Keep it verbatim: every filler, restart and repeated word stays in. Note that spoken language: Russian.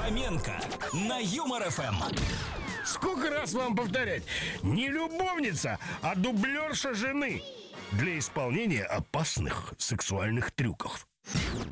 Фоменко на Юмор эф эм. Сколько раз вам повторять? Не любовница, а дублерша жены для исполнения опасных сексуальных трюков.